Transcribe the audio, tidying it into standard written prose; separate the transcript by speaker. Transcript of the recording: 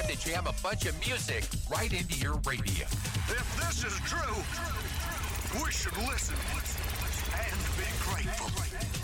Speaker 1: to jam a bunch of music right into your radio.
Speaker 2: If this is true, we should listen and be grateful.